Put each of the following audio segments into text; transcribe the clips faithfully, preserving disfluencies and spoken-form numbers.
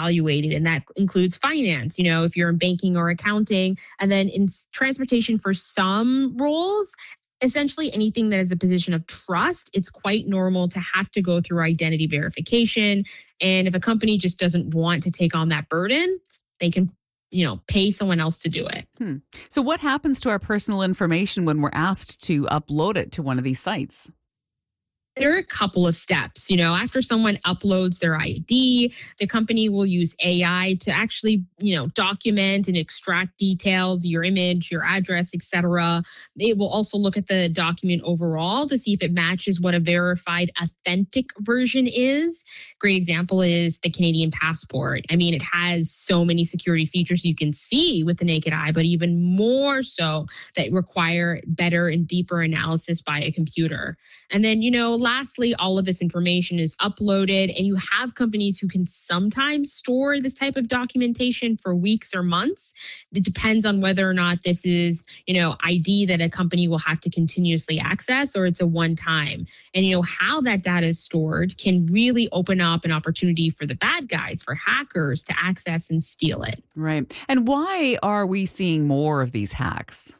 evaluated. And that includes finance, you know, if you're in banking or accounting, and then in transportation for some roles, essentially anything that is a position of trust, it's quite normal to have to go through identity verification. And if a company just doesn't want to take on that burden, they can, you know, pay someone else to do it. Hmm. So what happens to our personal information when we're asked to upload it to one of these sites? There are a couple of steps. You know, after someone uploads their I D, the company will use A I to actually, you know, document and extract details, your image, your address, et cetera. They will also look at the document overall to see if it matches what a verified authentic version is. Great example is the Canadian passport. I mean, it has so many security features you can see with the naked eye, but even more so that require better and deeper analysis by a computer. And then, you know, lastly, all of this information is uploaded, and you have companies who can sometimes store this type of documentation for weeks or months. It depends on whether or not this is, you know, I D that a company will have to continuously access, or it's a one time. And, you know, how that data is stored can really open up an opportunity for the bad guys, for hackers to access and steal it. Right. And why are we seeing more of these hacks?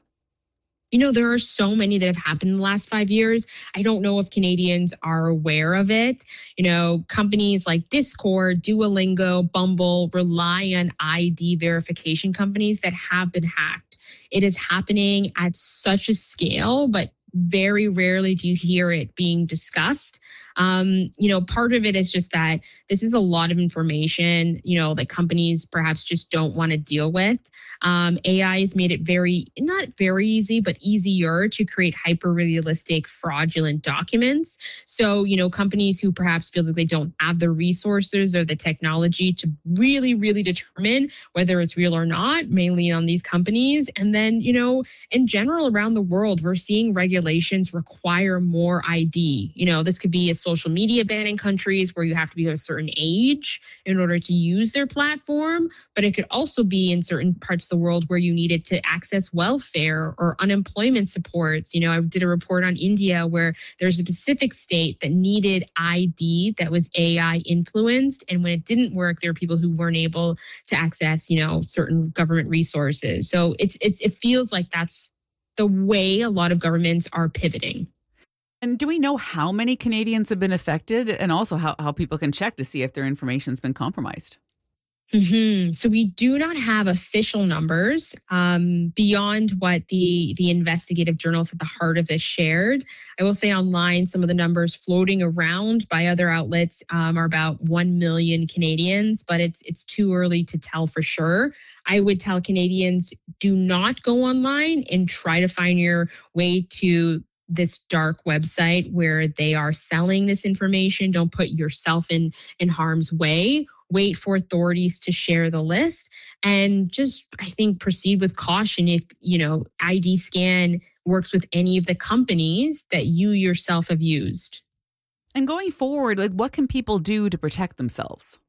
You know, there are so many that have happened in the last five years. I don't know if Canadians are aware of it. You know, companies like Discord, Duolingo, Bumble rely on I D verification companies that have been hacked. It is happening at such a scale, but very rarely do you hear it being discussed. Um, you know, part of it is just that this is a lot of information, you know, that companies perhaps just don't want to deal with. Um, A I has made it very, not very easy, but easier to create hyper-realistic, fraudulent documents. So, you know, companies who perhaps feel that they don't have the resources or the technology to really, really determine whether it's real or not, mainly on these companies. And then, you know, in general, around the world, we're seeing regulations require more I D. You know, this could be a social media ban in countries where you have to be of a certain age in order to use their platform, but it could also be in certain parts of the world where you needed to access welfare or unemployment supports. You know, I did a report on India where there's a specific state that needed I D that was A I influenced, and when it didn't work, there were people who weren't able to access, you know, certain government resources. So it's it, it feels like that's the way a lot of governments are pivoting. And do we know how many Canadians have been affected, and also how, how people can check to see if their information's been compromised? Mm-hmm. So we do not have official numbers um, beyond what the, the investigative journals at the heart of this shared. I will say online, some of the numbers floating around by other outlets um, are about one million Canadians, but it's it's too early to tell for sure. I would tell Canadians, do not go online and try to find your way to this dark website where they are selling this information. Don't put yourself in, in harm's way. Wait for authorities to share the list, and just, I think, proceed with caution if, you know, I D Scan works with any of the companies that you yourself have used. And going forward, like, what can people do to protect themselves?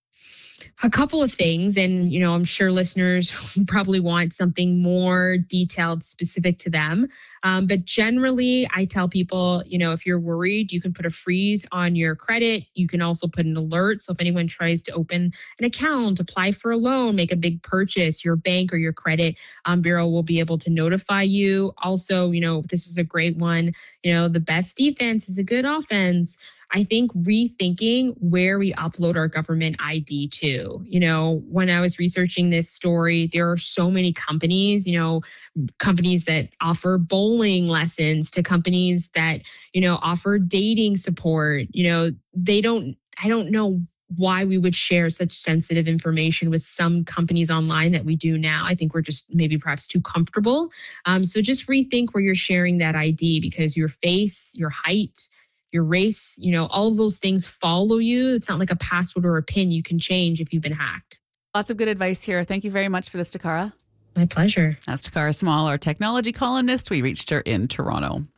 A couple of things, and, you know, I'm sure listeners probably want something more detailed, specific to them. Um, but generally, I tell people, you know, if you're worried, you can put a freeze on your credit. You can also put an alert. So if anyone tries to open an account, apply for a loan, make a big purchase, your bank or your credit um, bureau will be able to notify you. Also, you know, this is a great one. You know, the best defense is a good offense. I think rethinking where we upload our government I D to. You know, when I was researching this story, there are so many companies, you know, companies that offer bowling lessons to companies that, you know, offer dating support. You know, they don't, I don't know why we would share such sensitive information with some companies online that we do now. I think we're just maybe perhaps too comfortable. Um, so just rethink where you're sharing that I D, because your face, your height, your race, you know, all of those things follow you. It's not like a password or a PIN you can change if you've been hacked. Lots of good advice here. Thank you very much for this, Takara. My pleasure. That's Takara Small, our technology columnist. We reached her in Toronto.